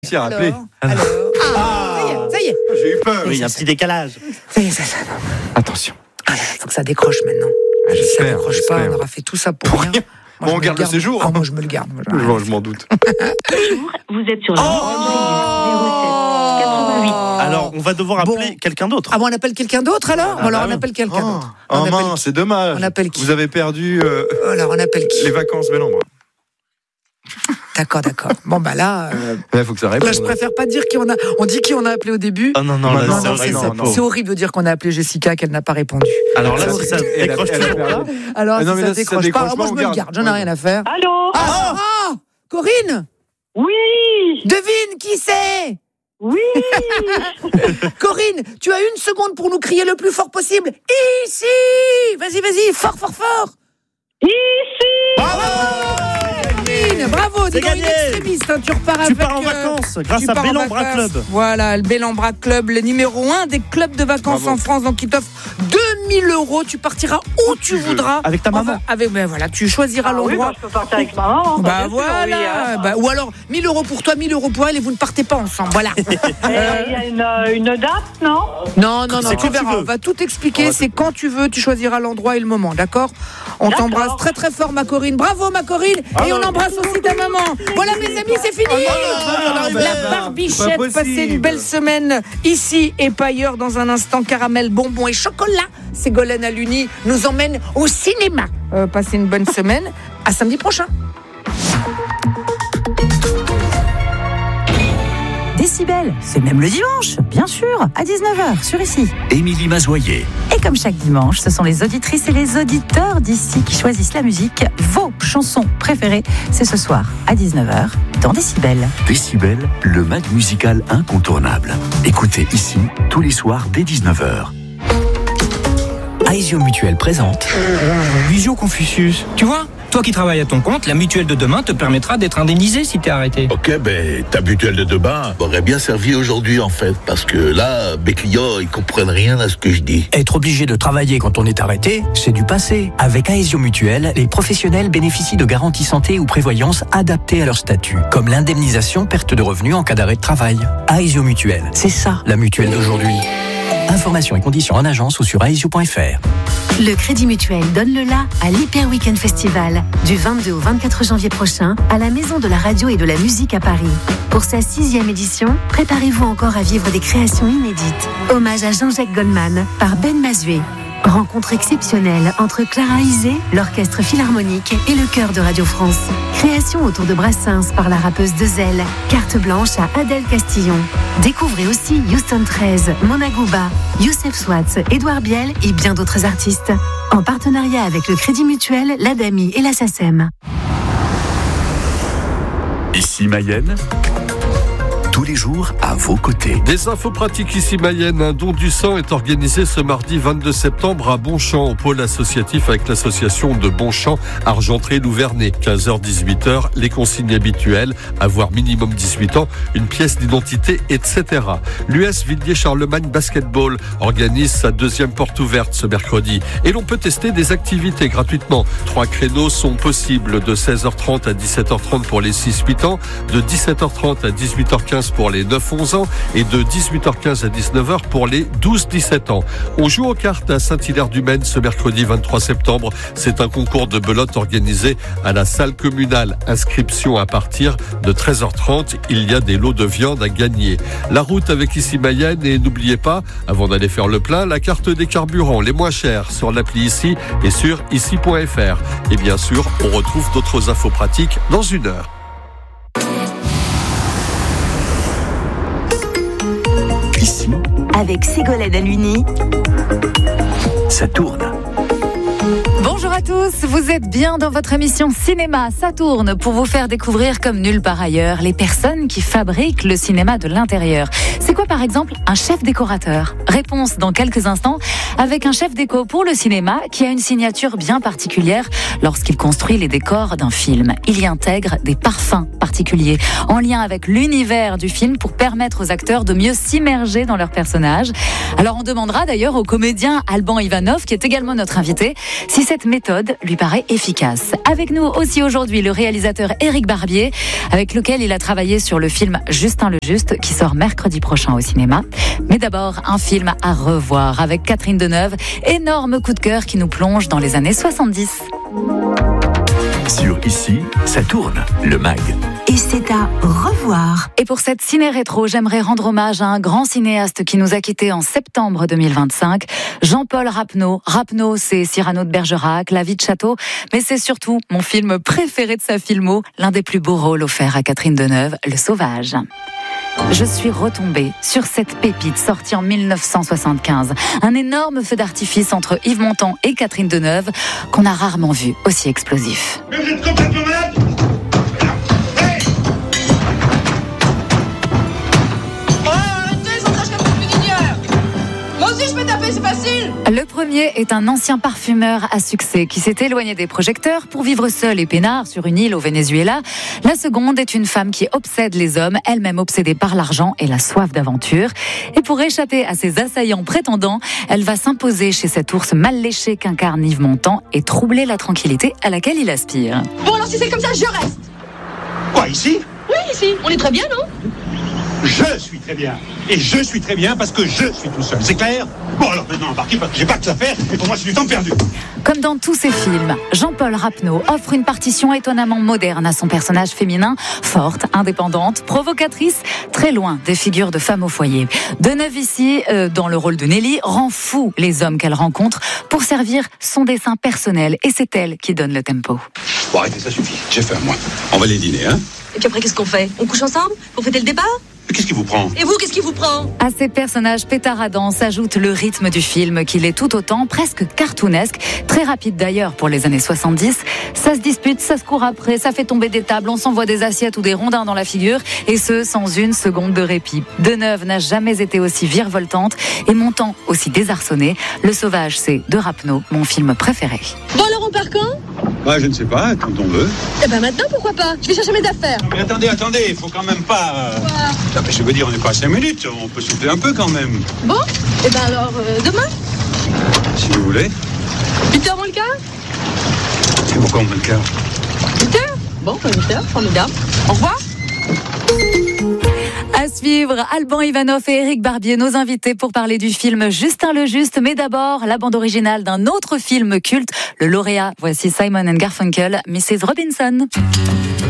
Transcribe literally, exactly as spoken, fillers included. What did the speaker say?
Si, à rappeler. Alors, alors. Ah, Ah, ça y est, ça y est. J'ai eu peur. Oui, il y a un petit décalage. Ça y est, ça, ça. Attention. Ah, faut que ça décroche maintenant. Ah, Si ça j'espère, décroche pas, j'espère. on aura fait tout ça pour, Pour rien. rien. Moi, Bon, je on me garde le garde. séjour. Ah, hein. moi, je me le garde. Moi, je- Bon, je m'en doute. Bonjour, vous êtes sur la Oh quatre-vingt-huit. Alors, on va devoir Bon. appeler quelqu'un d'autre. Ah, bon, on appelle quelqu'un d'autre alors Ah, Alors, bah on oui. appelle quelqu'un Oh, d'autre. oh On appelle mince, qui c'est dommage. On appelle qui Vous avez perdu euh, Alors, on appelle qui les vacances Belle-Ambre. D'accord, d'accord. Bon, bah là, euh, Il faut que ça réponde. là, je préfère pas dire qui on a. On dit qui on a appelé au début. Oh non, non, là, Non, c'est non, horrible. c'est, non, non. c'est horrible de dire qu'on a appelé Jessica, qu'elle n'a pas répondu. Alors là, Elle a- si ça elle a- décroche elle a toujours pas. perdu. Alors, Ah non, si mais ça là, si ça décroche décroche pas, pas, moi, je on me le garde. garde. J'en ai rien à faire. Allô? Ah, ah Corinne, Oui! devine qui c'est. Oui! Corinne, tu as une seconde pour nous crier le plus fort possible. Ici. Vas-y, vas-y, fort, fort, fort. Ici! Corinne, bravo, C'est dis donc, une gagné. extrémiste, hein, tu repars Tu avec, pars en euh, vacances grâce tu à pars en Bellambra vacances. Club. Voilà, le Bellambra Club, le numéro un des clubs de vacances Bravo. en France, donc qui t'offre deux mille euros. Tu partiras où tu tu veux. voudras. Avec ta maman. Enfin, avec, ben voilà, tu choisiras Ah oui, l'endroit. bah, je peux partir avec maman. Bah bien sûr, voilà, oui, hein. bah, ou alors mille euros pour toi, mille euros pour elle et vous ne partez pas ensemble, voilà. Et Il y a une, euh, une date, non? Non, non, non, C'est tu quand tu verras, veux. on va tout expliquer, On va c'est quand tu veux, tu choisiras l'endroit et le moment, d'accord? On D'accord. t'embrasse très très fort ma Corinne, bravo ma Corinne, et on embrasse aussi ta maman. Voilà mes amis, c'est fini. non, non, La non, barbichette, pas possible. passez une belle semaine ici et pas ailleurs. Dans un instant, caramel, bonbons et chocolat. Ségolène Aluni nous emmène au cinéma. Euh, passez une bonne semaine, à samedi prochain. Décibel, c'est même le dimanche, bien sûr, à dix-neuf heures sur ici. Émilie Mazoyer. Et comme chaque dimanche, ce sont les auditrices et les auditeurs d'ici qui choisissent la musique. Vos chansons préférées, c'est ce soir à dix-neuf heures dans Décibel. Décibel, le mag musical incontournable. Écoutez ici, tous les soirs dès dix-neuf heures. Aesio Mutuelle présente Visio Confucius. Tu vois, toi qui travailles à ton compte, la mutuelle de demain te permettra d'être indemnisé si t'es arrêté. Ok, ben ta mutuelle de demain m'aurait bien servi aujourd'hui en fait, parce que là, mes clients, ils comprennent rien à ce que je dis. Être obligé de travailler quand on est arrêté, c'est du passé. Avec Aesio Mutuelle, les professionnels bénéficient de garanties santé ou prévoyance adaptées à leur statut, comme l'indemnisation perte de revenus en cas d'arrêt de travail. Aesio Mutuelle, c'est ça la mutuelle d'aujourd'hui. Informations et conditions en agence ou sur aesio point f r. Le Crédit Mutuel donne le la à l'Hyper Weekend Festival du vingt-deux au vingt-quatre janvier prochain à la Maison de la Radio et de la Musique à Paris. Pour sa sixième édition, préparez-vous encore à vivre des créations inédites. Hommage à Jean-Jacques Goldman par Ben Mazué. Rencontre exceptionnelle entre Clara Isé, l'Orchestre Philharmonique et le Chœur de Radio France. Création autour de Brassens par la rappeuse Dezel. Carte blanche à Adèle Castillon. Découvrez aussi Houston treize, Mona Gouba, Youssef Swatz, Édouard Biel et bien d'autres artistes. En partenariat avec le Crédit Mutuel, l'Adami et la SACEM. Ici Mayenne, tous les jours à vos côtés. Des infos pratiques ici Mayenne. Un don du sang est organisé ce mardi vingt-deux septembre à Bonchamp, au pôle associatif avec l'association de Bonchamp, Argentré-Louvernay. quinze heures dix-huit heures, les consignes habituelles, avoir minimum dix-huit ans, une pièce d'identité, et cetera. L'U S Villiers-Charlemagne Basketball organise sa deuxième porte ouverte ce mercredi. Et l'on peut tester des activités gratuitement. Trois créneaux sont possibles, de seize heures trente à dix-sept heures trente pour les six huit ans, de dix-sept heures trente à dix-huit heures quinze pour les neuf onze ans et de dix-huit heures quinze à dix-neuf heures pour les douze dix-sept ans. On joue aux cartes à Saint-Hilaire-du-Maine ce mercredi vingt-trois septembre. C'est un concours de belote organisé à la salle communale. Inscription à partir de treize heures trente. Il y a des lots de viande à gagner. La route avec Ici Mayenne, et n'oubliez pas, avant d'aller faire le plein, la carte des carburants les moins chers sur l'appli Ici et sur ici point f r. Et bien sûr, on retrouve d'autres infos pratiques dans une heure. Ici, Avec Ségolène Aluni. ça tourne. Bonjour à tous, vous êtes bien dans votre émission Cinéma, ça tourne pour vous faire découvrir comme nulle part ailleurs les personnes qui fabriquent le cinéma de l'intérieur. C'est quoi par exemple un chef décorateur ? Réponse dans quelques instants avec un chef déco pour le cinéma qui a une signature bien particulière lorsqu'il construit les décors d'un film. Il y intègre des parfums particuliers en lien avec l'univers du film pour permettre aux acteurs de mieux s'immerger dans leur personnage. Alors on demandera d'ailleurs au comédien Alban Ivanov, qui est également notre invité, si cette méthode méthode lui paraît efficace. Avec nous aussi aujourd'hui le réalisateur Éric Barbier, avec lequel il a travaillé sur le film Justin le Juste, qui sort mercredi prochain au cinéma. Mais d'abord, un film à revoir avec Catherine Deneuve, énorme coup de cœur qui nous plonge dans les années soixante-dix. Sur Ici, ça tourne, le mag. Et c'est à revoir. Et pour cette ciné-rétro, j'aimerais rendre hommage à un grand cinéaste qui nous a quittés en septembre deux mille vingt-cinq, Jean-Paul Rapneau. Rapneau, c'est Cyrano de Bergerac, La vie de château, mais c'est surtout mon film préféré de sa filmo, l'un des plus beaux rôles offerts à Catherine Deneuve, Le Sauvage. Je suis retombée sur cette pépite sortie en mille neuf cent soixante-quinze. Un énorme feu d'artifice entre Yves Montand et Catherine Deneuve qu'on a rarement vu aussi explosif. Mais vous êtes complètement malade! Moi aussi je peux taper, c'est facile. Le premier est un ancien parfumeur à succès qui s'est éloigné des projecteurs pour vivre seul et peinard sur une île au Venezuela. La seconde est une femme qui obsède les hommes, elle-même obsédée par l'argent et la soif d'aventure. Et pour échapper à ses assaillants prétendants, elle va s'imposer chez cet ours mal léché qu'incarne Yves Montand et troubler la tranquillité à laquelle il aspire. Bon alors si c'est comme ça, je reste. Quoi, ici? Oui, ici. On est très bien, non? Je suis très bien. Et je suis très bien parce que je suis tout seul. C'est clair? Bon, alors maintenant, embarquez parce que j'ai pas que ça à faire et pour moi, c'est du temps perdu. Comme dans tous ses films, Jean-Paul Rapneau offre une partition étonnamment moderne à son personnage féminin, forte, indépendante, provocatrice, très loin des figures de femmes au foyer. Deneuve ici, euh, dans le rôle de Nelly, rend fou les hommes qu'elle rencontre pour servir son dessein personnel et c'est elle qui donne le tempo. Bon, arrêtez, ça suffit. J'ai faim, moi. On va aller dîner, hein? Et puis après, qu'est-ce qu'on fait? On couche ensemble pour fêter le départ? Mais qu'est-ce qui vous prend? Et vous, qu'est-ce qui vous prend? À ces personnages pétaradants s'ajoute le rythme du film, qu'il est tout autant presque cartoonesque, très rapide d'ailleurs pour les années soixante-dix. Ça se dispute, ça se court après, ça fait tomber des tables, on s'envoie des assiettes ou des rondins dans la figure, et ce, sans une seconde de répit. Deneuve n'a jamais été aussi virevoltante et Montand aussi désarçonné. Le Sauvage, c'est de Rapneau, mon film préféré. Bon alors on part quand? Bah, je ne sais pas, quand on veut. Eh ben maintenant, pourquoi pas? Je vais chercher mes affaires. Non, mais attendez, attendez, il faut quand même pas... Euh... Non, mais je veux dire, on n'est pas à cinq minutes, on peut souffler un peu quand même. Bon, eh ben alors, euh, demain? Si vous voulez. huit heures moins le quart? Et pourquoi moins le quart? huit heures? Bon, bah huit heures, formidable. Au revoir. À suivre, Alban Ivanov et Éric Barbier, nos invités pour parler du film Justin le Juste. Mais d'abord, la bande originale d'un autre film culte, le lauréat. Voici Simon and Garfunkel, missus Robinson.